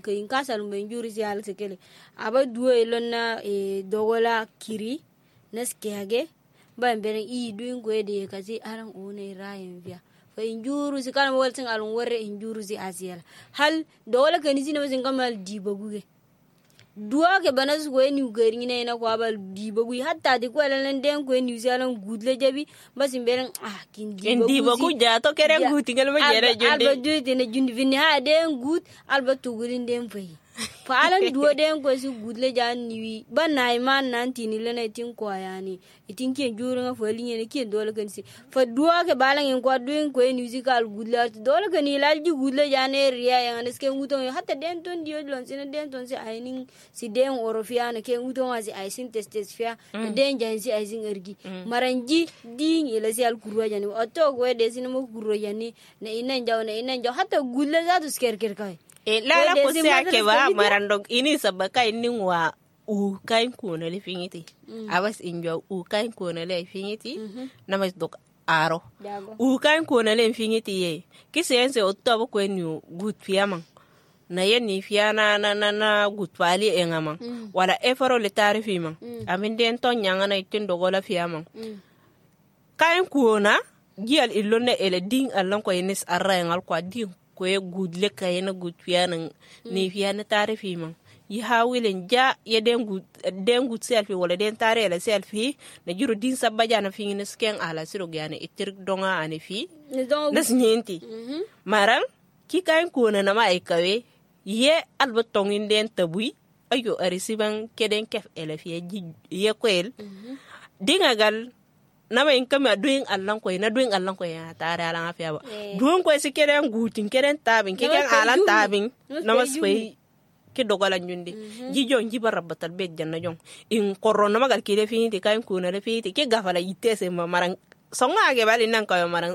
kayin kasal men juri si hal sekele aba duo elonna dogola kiri naskege ba mberen i duin ko de kasi aran one rayen via fa injuru si kan wal tin alun warre injuru si asiel hal dogola kanisi na masin kamal dibaguge duwa ke banas ko ni gari ne na ko abal dibagu hatta di ko lan den ko ni zalan gudle jabi basin beren kin dibagu ja to kere gutingal ma jere jonde alba joyte ne jundi vinni ha den gud alba tugulin den fay fa alan duwa den ko si gudle jan ni banay man nan tini lena tin ko yani itin ke juru nga fo linye ne ke dole kan si fa duwa ke balan en ko duin ko ni musical gudle dole kan ni lalji gudle jan e riya yan eske nguton hatta den ton dio lon sin den ton si ainin si den orofia na ke nguton asi aisin testes fia den jan si aisin ergi maranji din ila si al kurwa jani oto ko de sin mo kurwa jani na inan jaw hatta gudle za to sker kai lala ko se ake ba marandog ini sabaka ini wa u kain ko na lifingiti abas injo u kain ko na lifingiti na mas dok aro u kain ko na lifingiti ye kisense otto ko ni gut fiamang na yenni fiana na gut pali engamang wala eforo le tarifi mang amin den ton nyanga na itin dogola fiamang kain ko na gial ilone ele ding allan ko yenis arra ngal ko ding ko ye gudle kayena gud fiana ni fiana tarifi man yi hawilen ja ye den gud selfie wala den tare la selfie na juro din sabba jana fi ni sken ala siro gane itir donga ani fi nas nyenti maran ki kain ko na ma ay kawe ye albatong den tabui ayo arisiban keden kef ele fi ye koel dingagal nama in kama doing allan ko na doing allan ko ya tare ala afia ba doing ko si keren gutin keren tabin keren alan tabin nama spay ki dogala nyundi jijo njiba rabatal be janna jong in korona magal kile fi ti kain ko na fi ti ke gafala itese ma marang songa ge bali nan ko marang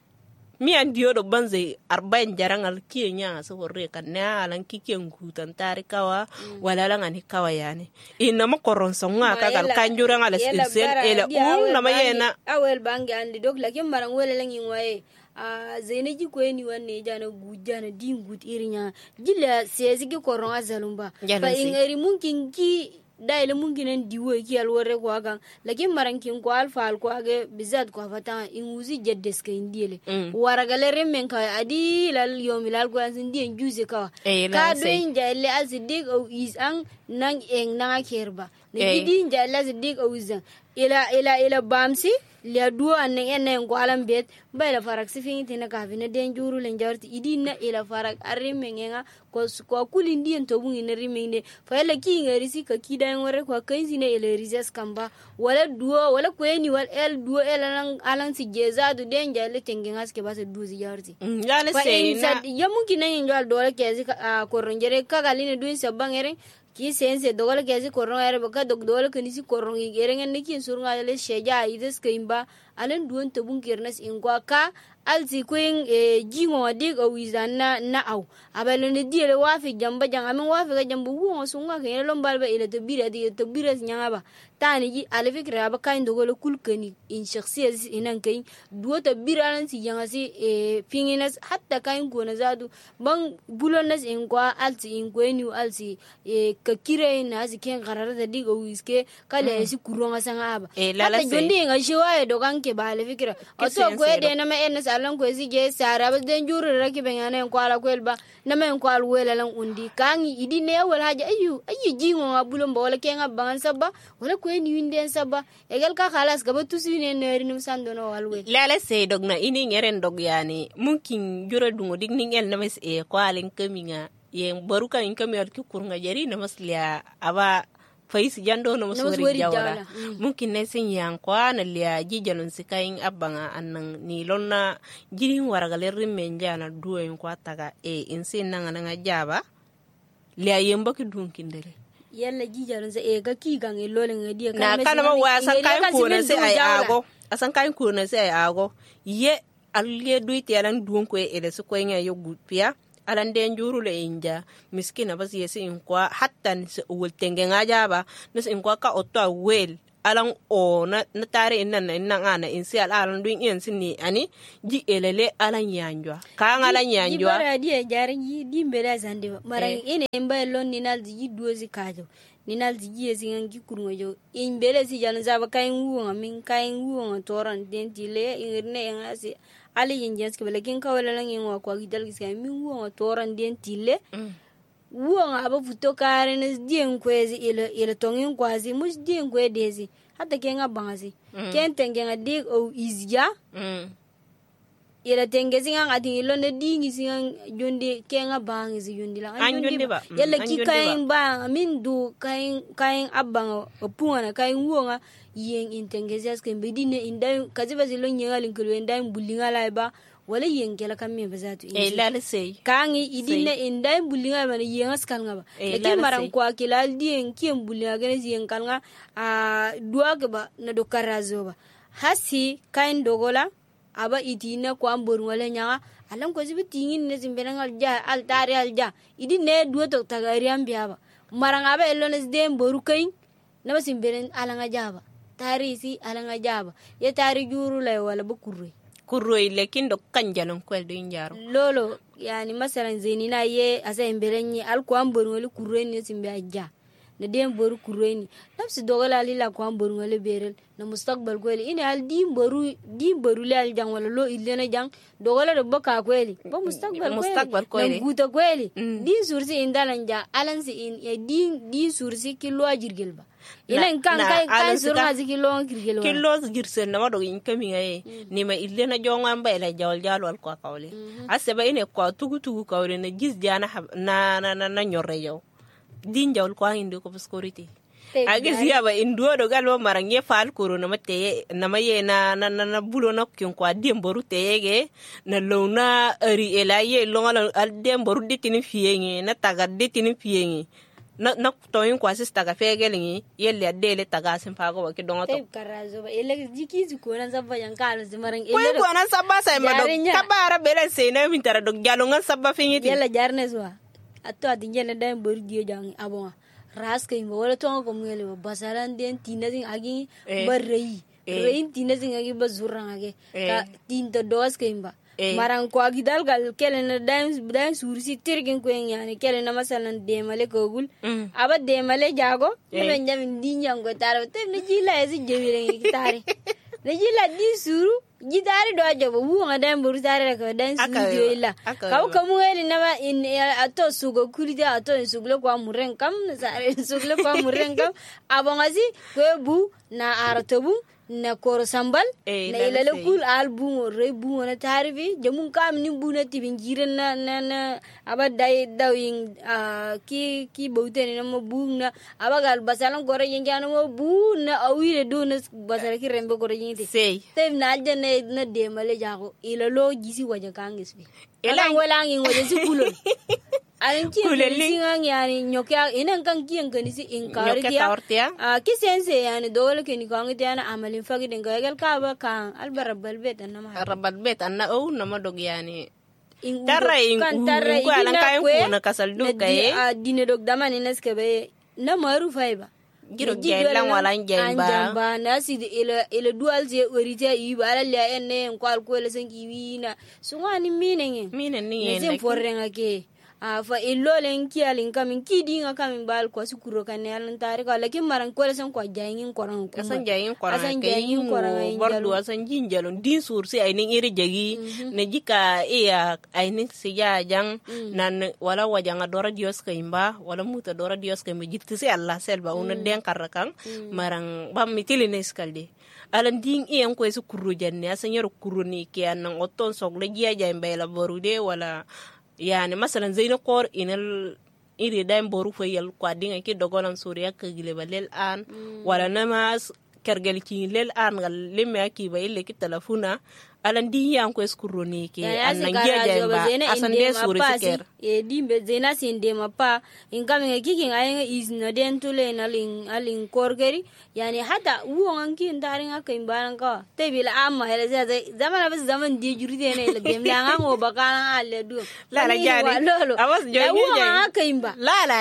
mi an dio do banze arbain jarangal kienya so worre kan na alan kiken gutan tare kawa wala lan ani kawa yani inna ma koron songa kagal kanjura ngala sel ele na mayena awel bangi andi dok lakin marang wala lan yinwaye zainaji ko ni wanne jana gujana din gut irinya jilla sezi ki koron azalumba fa ingari mungkin ki daile mungkin diwo ki alwore ko agan lakin marankin ko alfa al ko age bizat ko fata inguzi jeddes ka indiele waragale remmen ka adi lal yomilal ko asin dien juze ka do injalle azidik o isan nan en na kerba ne di injalle azidik o izan ila bamsi le duo anen enen ko alam bet bayla farak sifin tina ka fina den juru len jarti idina ila farak arremenga ko kulin dien to bungi ne rimende fa ela ki ngari si ka kidan wore ko kainzi ne ila rizas kamba wala duo wala ko eni wal el duo ela alan si jeza du den jale tengen aske basa duzi jarti yale seyna ya mungkin nan jwal dole kezi ko ronjere ka galine duin sabangere ki sense dogola kezi koron ere baka dogola kanisi koron igere ngene ki surunga le sheja ides kaimba alen duon to bunkirnas ingwa ka alzi kuin jingo dig o wizana na au abalo ne diele wafi jamba janga men wafi ga jambu wo sunga ke lombal ba ile to bira di to bira nyanga ba tani ji ale fikra ba kain dogola kulkani in shakhsiya inan kai duo to bira lan si janga si pinginas hatta kain ko na zadu ban bulonas ingwa alzi ingweni alzi ka kire na ziken qarara da dig o wiske kale si kuronga sanga ba hatta jondi nga shiwa do kanke ba ale fikra oto ko de na me enas alan ko zige sara ba den juru raki ben yana ko ala ko elba na men ko al wela lan undi kangi idi ne wal haja ayu jingo ngabulom ba wala kenga bangan sabba wala ko ni winden sabba egal ka khalas gaba tusine ne rinum sandono walwe lala sey dogna ini ngeren dog yani mungkin jura dungo dig ningel na mes ko alen kaminga yen baruka in kamiya ki kurnga jari na masliya aba fais jando no musori jawla mungkin ne sin yan kwa na liya jijalon sikain abanga annan ni lonna jirin waragale rimmen jana duwen kwa taga insin nanga nanga jaba liya yemba ki dunkindele yalla jijalon se ga ki gang lole ngadi na kana ma wasan kain ko na se ay ago asan kain ko na se ay ago ye alye duite yalan duon ko ele su ko nya yo gutpia alan den juru le inja miskina bas yesi in kwa hatta ni se wul tenge ngaja ba nus in kwa ka otto wel alan o na tare nan ana insi alan duin yin sinni ani ji elele alan yanjwa kan alan yanjwa di bara di jarin di mbele zande marang ine mbaylon ninal di duozi kajo ninal di yezingan gi kurungo imbele si jan zaba kain wuwa min kain wuwa toran dentile irne ngasi ali yinjens ke belekin kawala lang yin wa kwa gidal giska min wuwa toran dentile wuwa aba futo kare na dien kwezi ile tongin kwazi mus dien kwe dezi hata kenga bangazi ken tengenga dig o izya ile tengezi nga ati ilonde dingi singa jondi kenga bangizi jondi la jondi ba yalla ki kain ba min du kain abanga opunga na kain wuwa yen intengezi aske bedine indai kaziba zilo nyenga linkulu indai bulinga la ba wala yengela kamme bazatu lala sei kangi idine indai bulinga bana yengas kalnga ba lakin maran kwa kilal dien kiem bulinga gane yen kalnga duwa ke ba na do karazo ba hasi kain dogola aba itina kwa mbor wala nyanga alam ko zibi tingin ne zimbena alja altari alja idine duwa to tagari ambiya ba maran aba elone zdem boru kain na basimberen alanga jaba tari si alanga jaba ye tari juru la wala bukurre kurroy lekin do kanjalon kwel do njaro lolo yani masalan zenina ye asa emberenyi alko amboru wala kurroy ne simbe ajja na dem boru kurroy ni nafsi dogala lila ko amboru wala berel na mustaqbal kweli ina al dim boru le al jang wala lo ilena jang dogala do baka kweli ba mustaqbal kweli na guta kweli din sursi indalan ja alansi in din sursi kilo ajirgel ba ilen kan surga zikilo kirgel kilo girsen na wado in kami ngaye ni ma ilena jonga mba ila jawal jalo al ko kawle aseba ine ko tugu kawle na gis jana na nyorre yow din jawal ko indi ko security agis yaba induo do galwa marange fal koro na mate na maye na bulo na kyon ko demboru tege na lona ari elaye longa al demboru ditini fiyengi na taga ditini fiyengi na toyin kwa sista ka fegelingi yelle adele taga sin fago wa kidonga to karazo ba ele jiki ko nan sabba yan kala simarang ele ko nan sabba sai ma do kabara bele sai na min tara do jalonga sabba fingiti yalla jarne so atto adinjele dam bor dio jang abon raska imbo wala tonga ko ngele basaran den tinazin agi barrei rein tinazin agi bazurang agi ka tinta dos ke imba marang ko agi dalgal kelen dan sursi tirgin ko yani kelen na masalan demale ko gul aba demale jago men jam dinjango taro te ne jila ezi jewire gitare ne jila di suru gitare do ajobo wu ngadan buru tare ko dan suru illa kamu eli na in ato sugo kulida ato suglo ko amuren kam na sare suglo ko amuren kam abongazi ko bu na aratobu na koro sambal na ilale kul album rebu na tarifi jamun kam ni bu na tibin jiren na aba dai dawing ki boute ni mo bu na aba gal basalan gore yenjana mo bu na awire do na basala ki rembe gore yinti sei tem na jane na de male jago ilalo gisi waja kangis bi elan wala ngin waja si kulol arin ki singa yani nyoka inen kan kiyen kan si inkari dia kisense yani dole ke ni kan dia na amalin fagi den gagal ka ba kan albarabal bet anna ma rabal bet anna o na madog yani tarra in ko alan kayen ko na kasal do kay dine dog damani neske be na maru faiba giro gelan wala njamba na si ele dual je orite yi bala le enne ko al ko le sanki wina sungani minen ni ne forrenga ke fa illolen kialin kamin kidinga kamin bal ko sukuro kanelan tare ko lakin maran ko san ko jayingin koran ko asan jayingin koran bardu asan jinjalon din sursi ay ning iri jagi ne jika iya ay ning siya jang nan wala wajanga dora dios kaimba wala muta dora dios kaimba jitti si Allah selba una den karakan maran bam mitile skalde alan ding iyan ko su kuru janne asan yoro kuru ni kian nan oton sogle giya jaymbay la borude wala yani masalan zeyna kor inal iri daim boru fayal kwa dinga ki dogolan suriya ka gile balel an wala namas kergel ki lel an gal lemme ki ba ille ki telefona alan di yan ko eskuroni ki anan geja ba asan de suri siker e dimbe zena sinde mapa ingam kiking ay is no den tule alin korgeri yani hata uwan ki ndarin aka imbaran ka tebila amma hele zaman bas zaman di juride ne le gem la ngo bakana alle du la jani awas joyi uwan aka imba la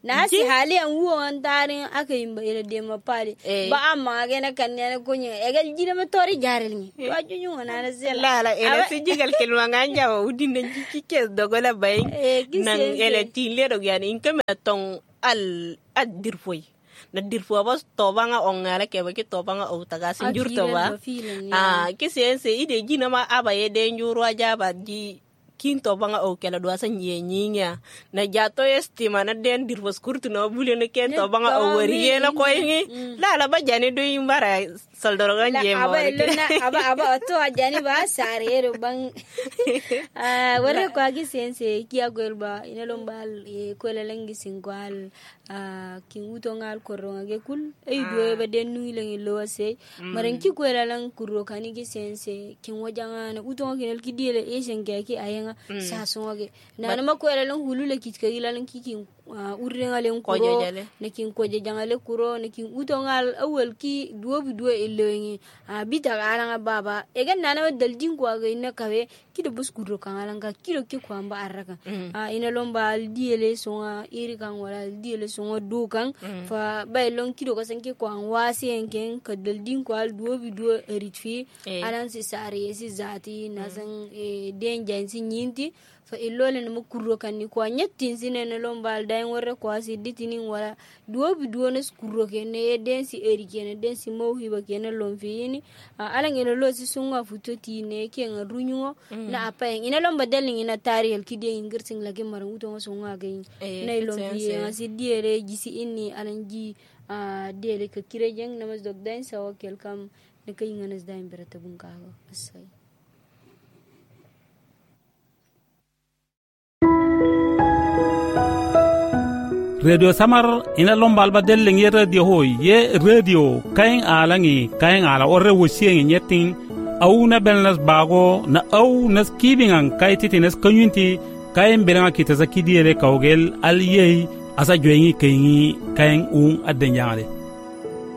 na si hali an wo an tarin aka yin ba ira de ma pali ba amma ga na kan ne ko ni e gal jina ma tori jaril ni wa junyu na na sela la ela si jigal kelwa nganja wa udina jikike dogola bay nan ele tile do yani inke me tong al adirfoy na dirfo ba to banga ongala ke ba ke to banga o taga sinjur to ba ke sense ide jina ma abaye de njuro aja ba ji kinto banga o kala do asa nyenyinya na jato estima na den dirfo skurtu no bule ne ken to banga o wariye na ko yin la ba jani do yimbara soldoro ganje mo aba to ajani ba sare ro bang wala ko agi sense ki agolba ina lombal ko lelengi singwal kin utongal koronga ge kul e do ba den nuile ngi lo se maren ki ko lelan kuro kani gi sense kin wajanga na utonga kinel ki diele e senge ki ayenga sa songe na ma ko lelan hulule ki ka gilan ki kin urrenga len kuro ne kin ko je jangale kuro ne kin utongal awel ki duo elengi bita garanga baba e gan nana daldin ko ga ina kawe ki de bus kuro kan alanga kilo ki ko amba arraka ina lomba diele songa iri kan wala diele songa do kan fa bay lon kido ka sanke ko an wasi enken ka daldin ko al duo eritfi alan si sare si zati na san den jansi nyinti fa ilole no kurro kan ni ko nyettin sinene lombal dayn worre ko asi ditini wala duo ne kurro ken ne den si eri ken den si mawhi ba ken lomfini alan ene lo si sunga futoti ne ken runyo na apayen ina lomba delin ina tarihel kide ingirting lagi maran uto sunga gain nay lomfi asi diere gisi inni alan ji dele ka kirejeng namas dog dayn sawa kelkam ne kayinganas dayn berata bunka asai radio samar ina lombal ba delle ngi radio hoy ye radio kain ala orre wosieng nyetin au na belnas bago na au nas kibingan kai titinas kanyunti kain belanga kitasa kidiere kawgel aliyei asa joyingi kain addenjangale